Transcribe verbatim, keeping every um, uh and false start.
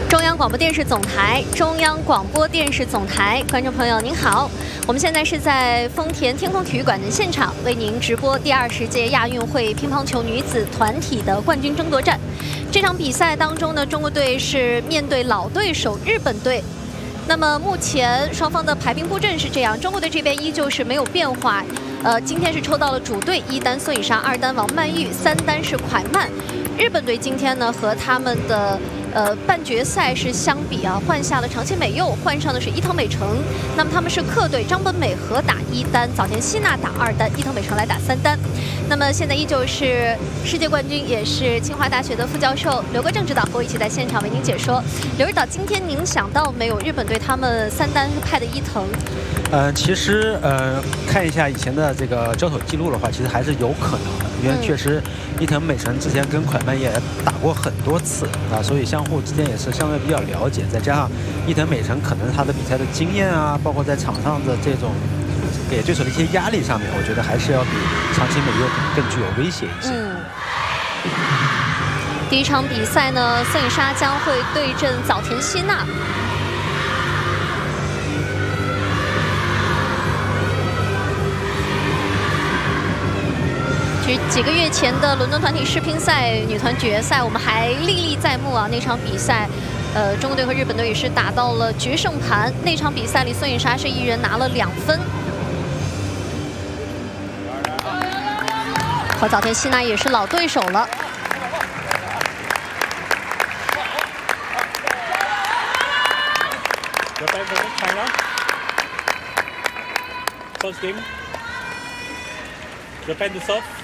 中央广播电视总台，中央广播电视总台，观众朋友您好，我们现在是在丰田天空体育馆的现场，为您直播第二十届亚运会乒乓球女子团体的冠军争夺战。这场比赛当中呢，中国队是面对老对手日本队。 那么目前双方的排兵布阵是这样，中国队这边依旧是没有变化。呃，今天是抽到了主队，一单孙颖莎，二单王曼玉，三单是蒯曼。日本队今天呢和他们的呃半决赛是相比啊，换下了长崎美柚，换上的是伊藤美诚。那么他们是客队，张本美和打一单，早田希娜打二单，伊藤美诚来打三单。那么现在依旧是世界冠军，也是清华大学的副教授刘国正指导和我一起在现场为您解说。刘指导，今天您想到没有？日本队他们三单是派的伊藤。 呃，其实呃，看一下以前的这个交手记录的话，其实还是有可能的，因为确实伊藤美诚之前跟蒯曼也打过很多次啊，所以相互之间也是相对比较了解。再加上伊藤美诚可能他的比赛的经验啊，包括在场上的这种给对手的一些压力上面，我觉得还是要比长崎美柚更具有威胁一些。 嗯。第一场比赛呢，孙颖莎将会对阵早田希娜。 几个月前的伦敦团体世乒赛女团决赛，我们还历历在目啊！那场比赛，呃，中国队和日本队也是打到了决胜盘。那场比赛里，孙颖莎是一人拿了两分，和早田希娜也是老对手了。 Defend the soft.